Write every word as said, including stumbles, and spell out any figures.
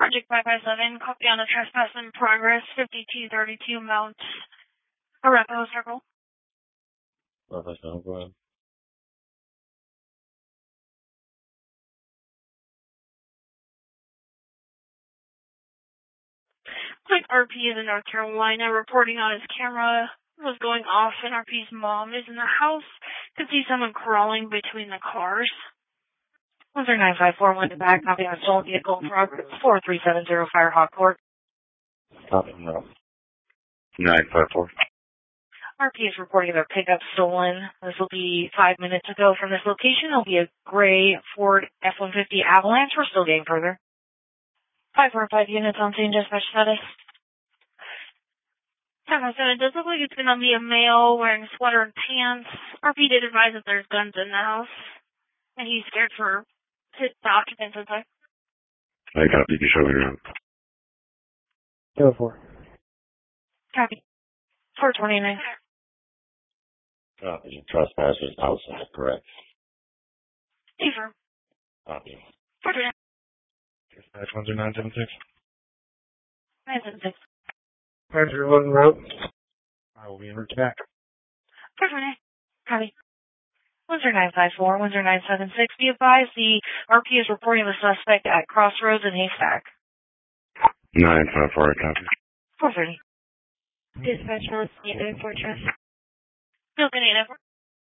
Project five five seven, copy on the trespass in progress, fifty-two thirty-two Mount Arapahoe Circle. five five seven, go ahead. Like R P is in North Carolina, reporting on his camera was going off, and R P's mom is in the house. Could see someone crawling between the cars. one zero nine five four, went back, copy on stolen vehicle in progress, four three seven zero Firehawk Court. Copy, no. nine five four. R P is reporting their pickup stolen. This will be five minutes ago from this location. It'll be a gray Ford F one fifty Avalanche. We're still getting further. five four five units on scene, dispatch status. five five seven, it does look like it's going to be a male wearing a sweater and pants. R P did advise that there's guns in the house, and he's scared for his occupants inside. I got you. Show me around. Go for. Copy. four twenty-nine. Copy. Trespassers outside, correct. Affirm. Copy. four twenty-nine. Dispatch one zero nine seven six. nine seven six. five zero one route. I will be en route back. four twenty-nine. Copy. one zero nine five four, one zero nine seven six. Be advised, the R P is reporting the suspect at Crossroads and Haystack. nine five four, copy. four thirty. Dispatch one eight nine four trust. Still getting it.